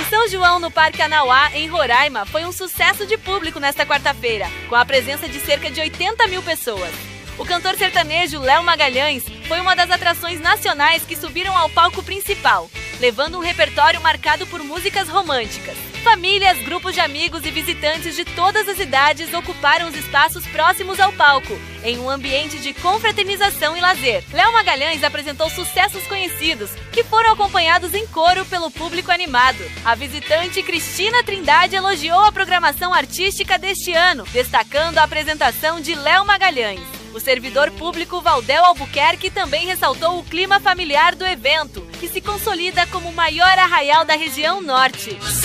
O São João no Parque Anauá, em Roraima, foi um sucesso de público nesta quarta-feira, com a presença de cerca de 80 mil pessoas. O cantor sertanejo Léo Magalhães foi uma das atrações nacionais que subiram ao palco principal, levando um repertório marcado por músicas românticas. Famílias, grupos de amigos e visitantes de todas as idades ocuparam os espaços próximos ao palco, em um ambiente de confraternização e lazer. Léo Magalhães apresentou sucessos conhecidos, que foram acompanhados em coro pelo público animado. A visitante Cristina Trindade elogiou a programação artística deste ano, destacando a apresentação de Léo Magalhães. O servidor público Valdel Albuquerque também ressaltou o clima familiar do evento, que se consolida como o maior arraial da região norte.